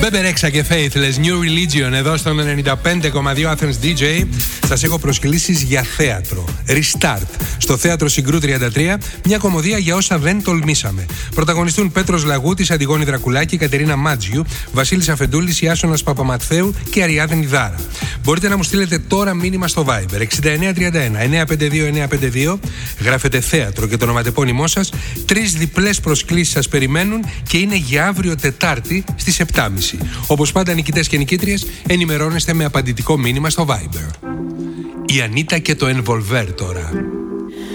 Bebe Rexha και Faithless, New Religion, εδώ στον 95,2 Athens DJ. Σας έχω προσκλήσεις για θέατρο. Restart. Στο Θέατρο Συγκρού 33, μια κωμωδία για όσα δεν τολμήσαμε. Πρωταγωνιστούν Πέτρος Λαγούτης, Αντιγόνη Δρακουλάκη, Κατερίνα Μάτζιου, Βασίλης Αφεντούλης, Ιάσονας Παπαματθέου και Αριάδνη Δάρα. Μπορείτε να μου στείλετε τώρα μήνυμα στο Viber 6931-952-952. Γράφετε θέατρο και το ονοματεπώνυμό σας. 3 διπλές προσκλήσεις σας περιμένουν και είναι για αύριο Τετάρτη στις 7.30. Όπως πάντα, νικητές και νικήτριες ενημερώνεστε με απαντητικό μήνυμα στο Viber. Η Ανίτα και το Envolver τώρα.